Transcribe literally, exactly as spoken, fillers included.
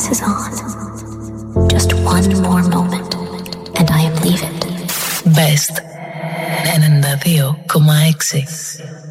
is on. Just one more moment and I am leaving. Best ενενήντα δύο κόμμα έξι.